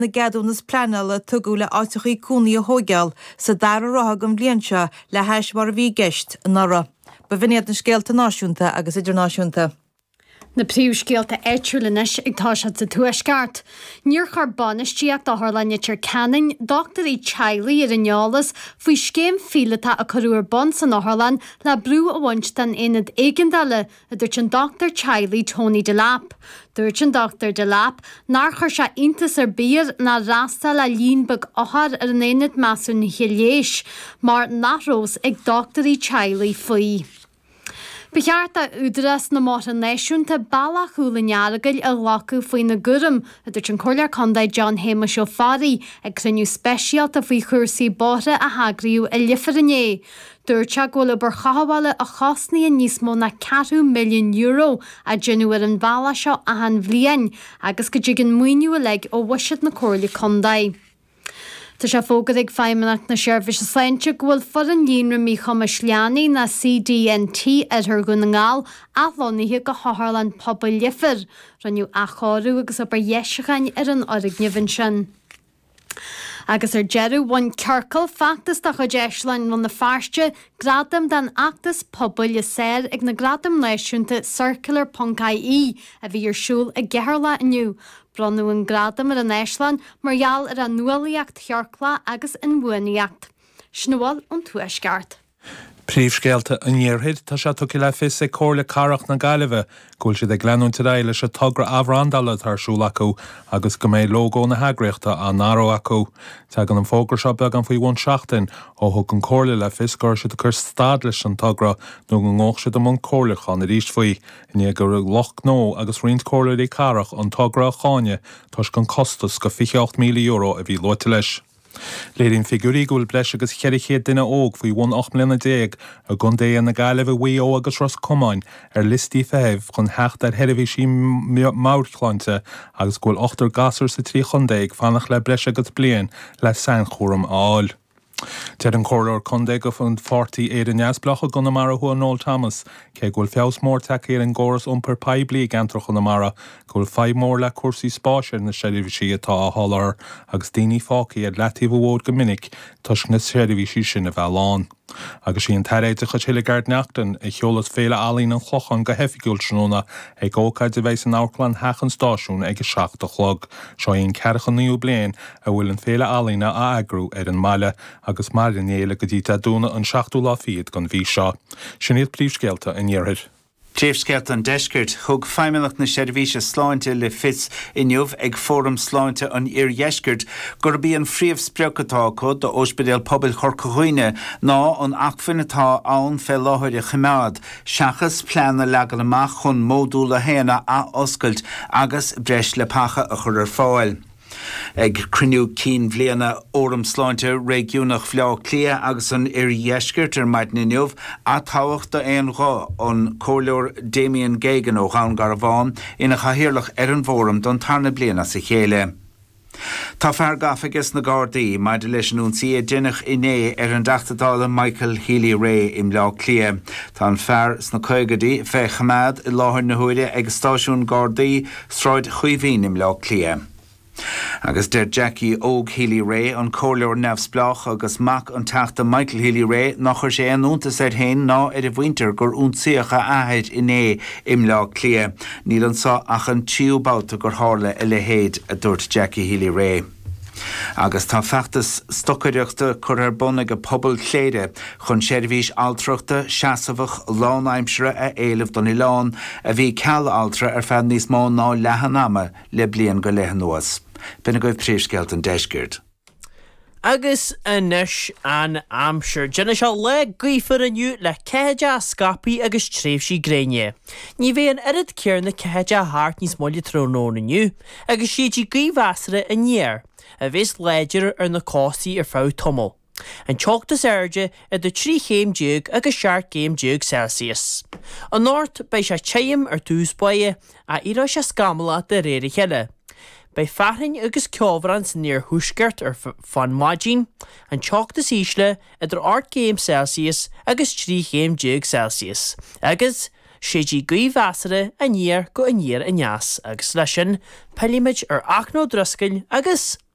na gadúnas planala tugúla áitichaí cúnaí a hógeal sa dar rothagam blianse le heis mar bhí geist nara. Ba bhíad na scéalta náisiúnta agus idirnáisiúnta. Na príomhscéalta éitiúlanis ag táisiad sa tuaisceart. Níor charbánisteach do tharlainneir Canning, Dr. Chiley ar aneolalas faoi scéim fílata a choruúir bon san Áthralan le brú a bhaint den inad éigeandala a dúirt an Dr. Chiley Tony DeLapp. Dúirt an Dr. DeLapp nar chuir se intas ar bír na rasta le líonbag áthar ar an inad measún chiléis, mar nachrós ag Dr. Chiley faoi. Becheart a údras na mát a neisiúnta balla chúlanearagail a lacu faoin na gurum a dúirt an choirlear condaid John Hamish ó Fari ag cruniú speisialta faoi chuirsaí bótha a hagriú a lifarinné. Dúirt se go le bar chahabhile a chosnaí a níos mó na 4 milliún euro a djinúir an balla seo a han bhliain agus go dtí an muoinú a leig ó bhuisead na cóirlaí condaid. Tá sé fógad ag feimimeach na seirbhís a Sainte go bhfuil fud an líonra mí chumas leanaí na CDNT ar go na ngáil a loníthe go Tharlan pobail lifir, raniu a chorú agus a bar dhéisichain ar an origneamhain sin. Agus ar jeru bhain cearcail feachtas de chudeislein nó na fearste gradam den achtas pobail is séir ag na gradam náisiúnta circular.ie a bhí ar siúl a gcearla aniu. Bronú an gradam ar an Éisleán margheall ar an nualaíocht chearcla agus an bhuaíocht. Snúil an tuaisceart. Príomhscéalta an níorthaid tá se tuci le fis é cóirla carach na Gaillimhe, gúil siad ag leanúnta réile se tugra abhrandala tarsúil acu agus go méid lógó na heagreachta an náró acu. Tá gan an fógur seo beag an faoi bhain seachtain ó thug an cóirla le fis gur siad chur stad leis an tugra nó an ngách siad am an cóirlachan a ríist faoi. Ní gur loch nó agus riont cóirla í carach an tugra a cháine tuis gan costas go 28 milliún euro a bhí loite leis. Léirín figurí gúil bleis agus cheirichéad duine óg faoi 1.8 milliún a gundé na Gaillimhe WO agus Ros Cumáin ar listí feheh chun hecht ar heirihísí máirchláinte agus gúil 8 gasar sa 300 fannach le bleis agus blian le san chóram áil. Tead an cóirleoir condae go fan 40 éad an neasblacha Gunamara Hua Noel Thomas, cé gúil feabhs mór take ar an gcóras iompar paibli gantrach Gunamara, gúil 5 mór le cuasaí spáise na seirbhísí atá a hallar agus daoine fácaí ar leatíomh bhód go minic tuis na seirbhísí sin a bhealán. Agus sí an taréid a chuile gard neachtain i cheolalas féle alín an chlochan go hefigiúil sinúna ag ócaid a bheits an áirclan hechan stáisiún ag 7 chlog. Seo on cearchan níú blian a bhfuil an féle alína a agrú ar an maile agus marinéile go dtí dúna an 7 lá fiad gon bhí seo. Sin iad príomhscéalta in dhearthaid. Príomhscéalt an deiscirt thug feimimeach na seirbhíse sláinte le fis inniuh ag fórum sláinte an iarhéiscirt gur bí an phríomhspreacatá chud do Ospidéal Pobail Chorcachuine ná an achfin atá ann fé láthir a chimead, seachas pleanna legan amach chun módúla héana a oscailt agus breis le pacha a chur ar fáil. Ag cruniú cín bbliana óram sláinte réigiúnach phleá clia agus an iarhéiscirt ar maid niniuh a táhacht a éon rá an cóirleoir Damien Gagan ó Ghan Garabháin ina chahirirlach ar an bhóram don tarna bliana sa chéile. Tá fear gafagus na Gardaí maidir leis an únsaí a dénach inné ar an deachtadála Michael Healy-Rae im lá clia. Tá an fear sna coigadaí fé chamád i láthir na huaire ag stáisiún Gardaí sráid chuimhín im lá clia. Agus der Jackie óg Healy-Rae an cóirleoir neamhsplach agus mac an teachta Michael Healy-Rae nach chuir sé an úntas ar hain ná ar a bhaintear gur únsaíocha ahead inné im lá clia. Níl an sa ach an tíobáta gur hála i le héad a dúirt Jackie Healy-Rae. Agus tá feachtas stocaireachta chur ar bun ag a pobal chléide chun seirbhís altrachta seasamhach lánaimsere a éileh don i lán a bhí ceall altra ar fead níos mó ná lehanama le blian go lehan nuas. Bina goibh príomhscéalt an deiscirt. Agus inis an amsir Jenna seo le gaoifar aniu le ceheide scapaí agus tréimhsí gréine. Ní bhé an irid céir na ceheide háart níos móile trónón aniu, agus siad gaomhheasara a níir, a bhés léidir ar na cásaí ar fáth tomol. An teachtas airde a do 3 agus 7 Celsius. An náirt bei se téim ar túsbaie a ira se scamala de réire cheile. Bei farhain agus ceobhrans níor thuisceart ar fan maidín, an teachtas ísle idir 8 Celsius agus 3 Celsius. Agus sédí gaomhheasara a níor go a níor a neas agus leis sin peiliimiid ar 8 droscail agus